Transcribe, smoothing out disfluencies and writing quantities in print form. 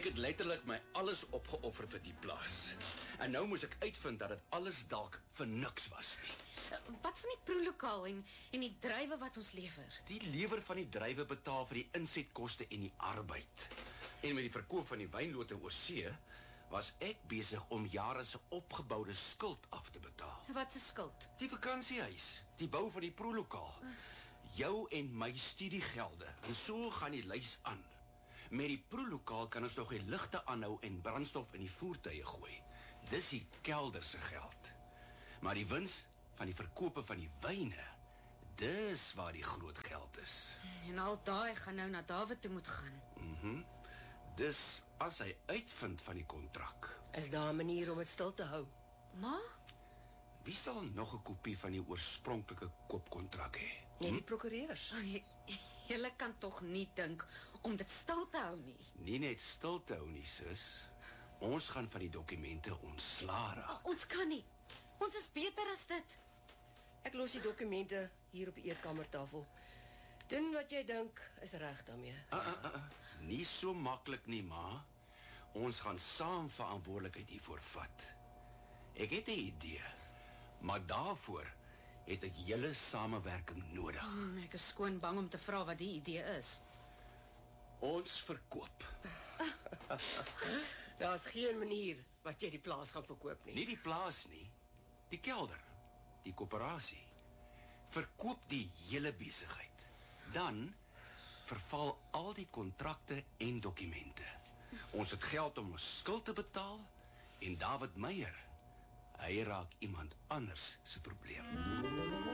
Ek het letterlik my alles opgeoffer vir die plaas. En nou moes ek uitvind dat dit alles dalk vir niks was nie. Wat van die proelokaal en die druiwe wat ons lewer? Die lewer van die druiwe betaal vir die insetkoste en die arbeid. En met die verkoop van die wynlote oor see, was ek besig om jare se opgeboude skuld af te betaal. Wat se skuld? Die vakansiehuis, die bou van die proelokaal, jou en my studiegelde, en so gaan die lys aan. Met die proelokaal kan ons nog die ligte aanhou en brandstof in die voertuie gooi. Dis die kelder se geld. Maar die wins van die verkope van die wyne, dis waar die groot geld is. En al daai gaan nou na David toe moet gaan. Dis as hy uitvind van die kontrak. Is daar 'n manier om dit stil te hou? Maar, Wie sal nog 'n kopie van die oorspronklike koopkontrak hê? Nee, die prokureurs. julle kan tog nie dink om dit stil te hou nie. Nie net stil te hou nie, sis. Ons gaan van die dokumente ontslaa raak. Ons kan nie. Ons is beter as dit. Ek los die dokumente hier op die eetkamertafel. Doen wat jy dink is reg daarmee. Nie so maklik nie, ma. Ons gaan saam verantwoordelikheid hiervoor vat. Ek het 'n idee, maar daarvoor het ek julle samewerking nodig. Ek is skoon bang om te vra wat die idee is. Ons verkoop. Daar's geen manier wat jy die plaas gaan verkoop nie. Nie die plaas nie, die kelder, die koöperasie. Verkoop die hele besigheid. Dan verval al die kontrakte en dokumente. Ons het geld om ons skuld te betaal en David Meyer, hy raak iemand anders se probleem.